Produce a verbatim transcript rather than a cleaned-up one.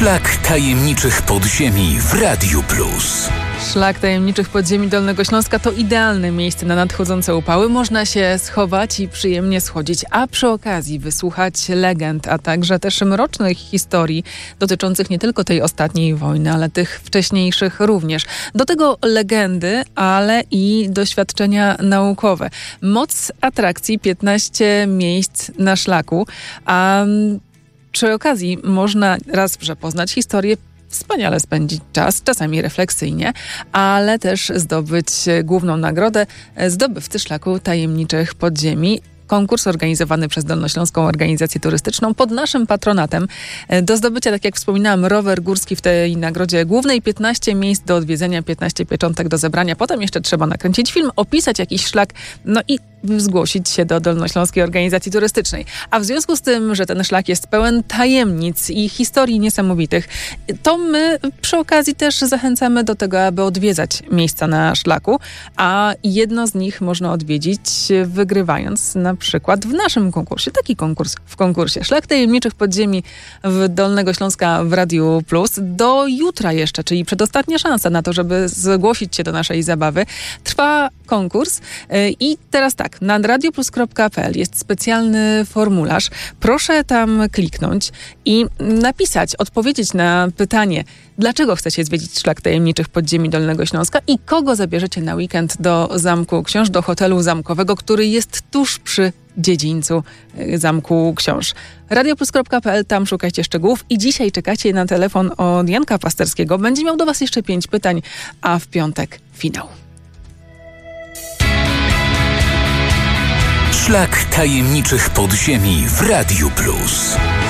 Szlak tajemniczych podziemi w Radiu Plus. Szlak tajemniczych podziemi Dolnego Śląska to idealne miejsce na nadchodzące upały. Można się schować i przyjemnie schodzić, a przy okazji wysłuchać legend, a także też mrocznych historii dotyczących nie tylko tej ostatniej wojny, ale tych wcześniejszych również. Do tego legendy, ale i doświadczenia naukowe. Moc atrakcji, piętnaście miejsc na szlaku, a przy okazji można raz, że poznać historię, wspaniale spędzić czas, czasami refleksyjnie, ale też zdobyć główną nagrodę, zdobywcy szlaku tajemniczych podziemi. Konkurs organizowany przez Dolnośląską Organizację Turystyczną pod naszym patronatem. Do zdobycia, tak jak wspominałam, rower górski w tej nagrodzie głównej, piętnaście miejsc do odwiedzenia, piętnaście pieczątek do zebrania. Potem jeszcze trzeba nakręcić film, opisać jakiś szlak, no i zgłosić się do Dolnośląskiej Organizacji Turystycznej. A w związku z tym, że ten szlak jest pełen tajemnic i historii niesamowitych, to my przy okazji też zachęcamy do tego, aby odwiedzać miejsca na szlaku, a jedno z nich można odwiedzić wygrywając na przykład w naszym konkursie. Taki konkurs w konkursie. Szlak tajemniczych podziemi w Dolnego Śląska w Radiu Plus. Do jutra jeszcze, czyli przedostatnia szansa na to, żeby zgłosić się do naszej zabawy. Trwa konkurs i teraz tak, na radioplus kropka p l jest specjalny formularz. Proszę tam kliknąć i napisać, odpowiedzieć na pytanie, dlaczego chcecie zwiedzić Szlak tajemniczych podziemi Dolnego Śląska i kogo zabierzecie na weekend do Zamku Książ, do hotelu zamkowego, który jest tuż przy dziedzińcu Zamku Książ. radioplus kropka p l, tam szukajcie szczegółów i dzisiaj czekacie na telefon od Janka Pasterskiego. Będzie miał do was jeszcze pięć pytań, a w piątek finał. Szlak tajemniczych podziemi w Radiu Plus.